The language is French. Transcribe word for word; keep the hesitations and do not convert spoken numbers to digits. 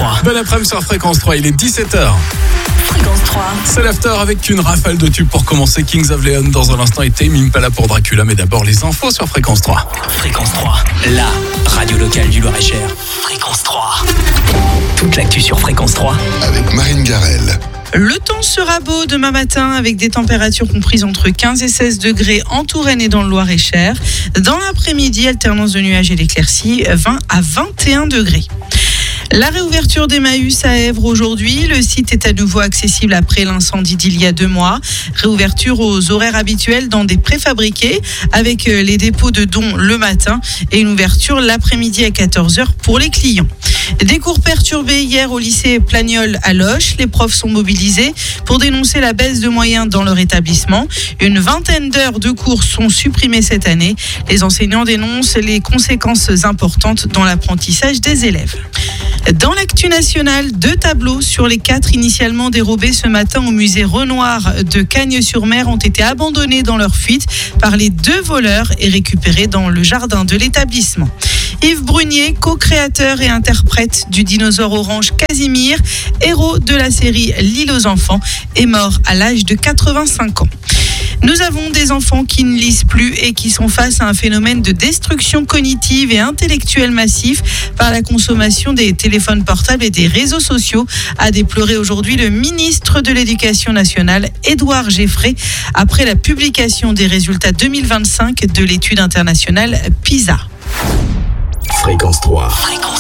trois. Bon après-midi sur Fréquence trois, il est dix-sept heures. Fréquence trois. C'est l'after avec une rafale de tubes pour commencer. Kings of Leon dans un instant et Tame Impala pour Dracula. Mais d'abord les infos sur Fréquence trois. Fréquence trois, la radio locale du Loir-et-Cher. Fréquence trois. Toute l'actu sur Fréquence trois. Avec Marine Garel. Le temps sera beau demain matin avec des températures comprises entre quinze et seize degrés en Touraine et dans le Loir-et-Cher. Dans l'après-midi, alternance de nuages et d'éclaircies, vingt à vingt et un degrés. La réouverture d'Emmaüs à Èvre aujourd'hui. Le site est à nouveau accessible après l'incendie d'il y a deux mois. Réouverture aux horaires habituels dans des préfabriqués avec les dépôts de dons le matin et une ouverture l'après-midi à quatorze heures pour les clients. Des cours perturbés hier au lycée Plagnol à Loches. Les profs sont mobilisés pour dénoncer la baisse de moyens dans leur établissement. Une vingtaine d'heures de cours sont supprimées cette année. Les enseignants dénoncent les conséquences importantes dans l'apprentissage des élèves. Dans l'actu nationale, deux tableaux sur les quatre initialement dérobés ce matin au musée Renoir de Cagnes-sur-Mer ont été abandonnés dans leur fuite par les deux voleurs et récupérés dans le jardin de l'établissement. Yves Brunier, co-créateur et interprète du dinosaure orange Casimir, héros de la série L'île aux enfants, est mort à l'âge de quatre-vingt-cinq ans. Nous avons des enfants qui ne lisent plus et qui sont face à un phénomène de destruction cognitive et intellectuelle massif par la consommation des téléphones portables et des réseaux sociaux, a déploré aujourd'hui le ministre de l'Éducation nationale, Édouard Geffray, après la publication des résultats deux mille vingt-cinq de l'étude internationale PISA. Fréquence trois. Fréquence